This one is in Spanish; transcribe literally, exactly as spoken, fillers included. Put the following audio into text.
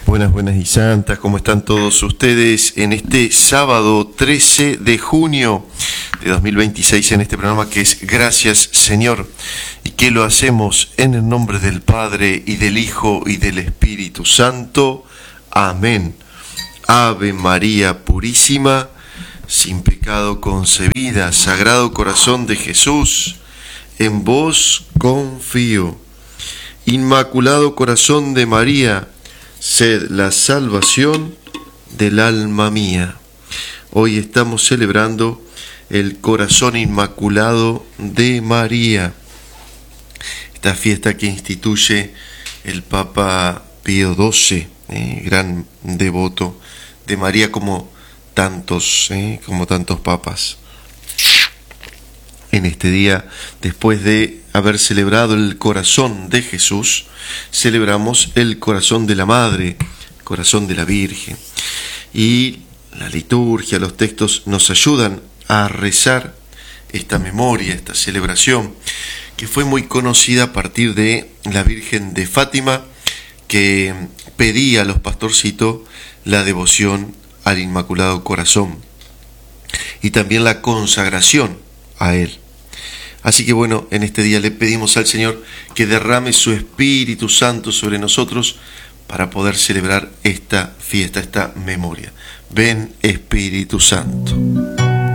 Buenas, buenas y santas, ¿cómo están todos ustedes en este sábado trece de junio de dos mil veintiséis en este programa que es Gracias Señor y que lo hacemos en el nombre del Padre y del Hijo y del Espíritu Santo? Amén. Ave María Purísima, sin pecado concebida, Sagrado Corazón de Jesús, en vos confío. Inmaculado Corazón de María, sed la salvación del alma mía. Hoy estamos celebrando el Corazón Inmaculado de María, esta fiesta que instituye el Papa Pío doce, eh, gran devoto de María como tantos, eh, como tantos papas. En este día, después de haber celebrado el corazón de Jesús, celebramos el corazón de la Madre, el corazón de la Virgen. Y la liturgia, los textos nos ayudan a rezar esta memoria, esta celebración, que fue muy conocida a partir de la Virgen de Fátima, que pedía a los pastorcitos la devoción al Inmaculado Corazón y también la consagración a Él. Así que bueno, en este día le pedimos al Señor que derrame su Espíritu Santo sobre nosotros para poder celebrar esta fiesta, esta memoria. Ven, Espíritu Santo.